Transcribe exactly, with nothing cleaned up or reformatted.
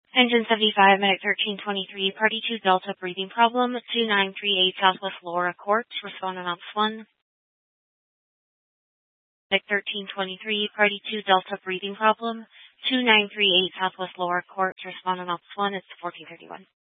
Engine seventy-five, Medic thirteen twenty-three, Party two Delta, breathing problem, two nine three eight Southwest Laura Court, respond on Ops one. Medic thirteen twenty-three, Party two Delta, breathing problem, two nine three eight Southwest Laura Court, respond on Ops one, it's fourteen thirty-one.